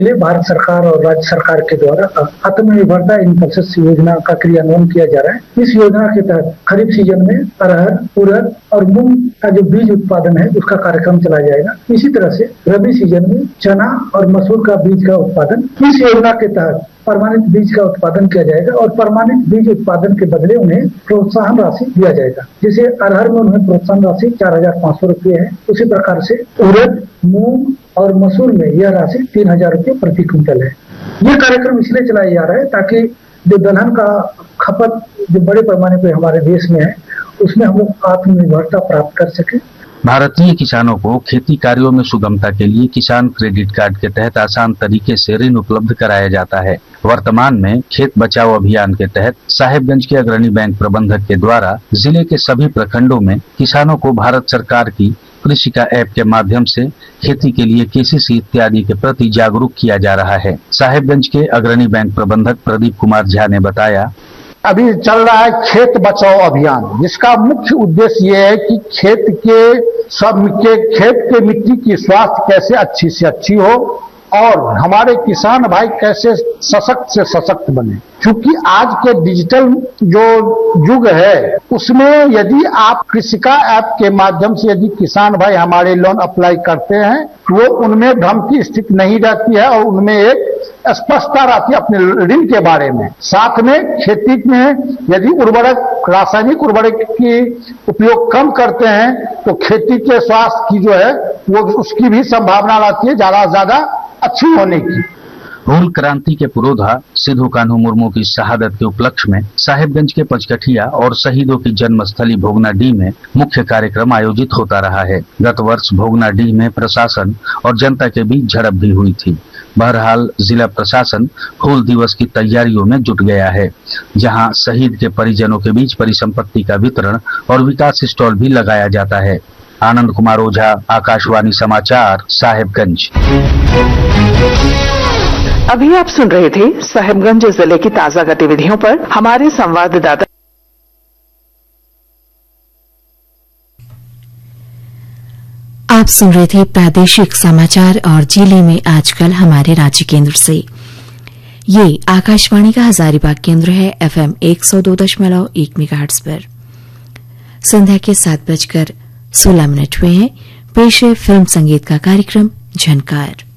भारत सरकार और राज्य सरकार के द्वारा आत्मनिर्भरता इन प्रोसेस योजना का क्रियान्वयन किया जा रहा है। इस योजना के तहत खरीफ सीजन में अरहर, उड़द और मूंग का जो बीज उत्पादन है उसका कार्यक्रम चलाया जाएगा। इसी तरह से रबी सीजन में चना और मसूर का बीज का उत्पादन इस योजना के तहत प्रमाणित बीज का उत्पादन किया जाएगा और प्रमाणित बीज उत्पादन के बदले उन्हें प्रोत्साहन राशि दिया जाएगा। जैसे अरहर में उन्हें प्रोत्साहन राशि 4,500 रुपये है, उसी प्रकार से उड़द, मूंग और मसूर में यह राशि 3,000 रुपये प्रति क्विंटल है। ये कार्यक्रम इसलिए चलाया जा रहा है ताकि जो दलहन का खपत जो बड़े पैमाने पर हमारे देश में है उसमें हम लोग आत्मनिर्भरता प्राप्त कर सके। भारतीय किसानों को खेती कार्यों में सुगमता के लिए किसान क्रेडिट कार्ड के तहत आसान तरीके से ऋण उपलब्ध कराया जाता है। वर्तमान में खेत बचाओ अभियान के तहत साहेबगंज के अग्रणी बैंक प्रबंधक के द्वारा जिले के सभी प्रखंडों में किसानों को भारत सरकार की कृषिका ऐप के माध्यम से खेती के लिए केसीसी इत्यादि के प्रति जागरूक किया जा रहा है। साहेबगंज के अग्रणी बैंक प्रबंधक प्रदीप कुमार झा ने बताया, अभी चल रहा है खेत बचाओ अभियान, जिसका मुख्य उद्देश्य ये है कि खेत के मिट्टी की स्वास्थ्य कैसे अच्छी से अच्छी हो और हमारे किसान भाई कैसे सशक्त से सशक्त बने। क्योंकि आज के डिजिटल जो युग है उसमें यदि आप कृषिका ऐप के माध्यम से यदि किसान भाई हमारे लोन अप्लाई करते हैं तो उनमें भ्रम की स्थिति नहीं रहती है और उनमें एक स्पष्टता रहती है अपने ऋण के बारे में। साथ में खेती में यदि रासायनिक उर्वरक की उपयोग कम करते हैं तो खेती के स्वास्थ्य की जो है वो उसकी भी संभावना रहती है ज्यादा से ज्यादा अच्छी होने की। हूल क्रांति के पुरोधा सिद्धू कान्हू मुर्मू की शहादत के उपलक्ष्य में साहेबगंज के पचकठिया और शहीदों की जन्मस्थली भोगनाडीह में मुख्य कार्यक्रम आयोजित होता रहा है। गत वर्ष भोगनाडीह में प्रशासन और जनता के बीच झड़प भी हुई थी। बहरहाल जिला प्रशासन हूल दिवस की तैयारियों में जुट गया है, जहां शहीद के परिजनों के बीच परिसंपत्ति का वितरण और विकास स्टॉल भी लगाया जाता है। आनंद कुमार ओझा, आकाशवाणी समाचार, साहेबगंज। अभी आप सुन रहे थे साहेबगंज जिले की ताजा गतिविधियों पर हमारे संवाददाता। आप सुन रहे थे प्रादेशिक समाचार और जिले में आजकल हमारे राज्य केंद्र से। ये आकाशवाणी का हजारीबाग केंद्र है, FM 102.1 मेगाहर्ट्ज पर। संध्या के 7:16 हुए हैं। पेश है फिल्म संगीत का कार्यक्रम झनकार।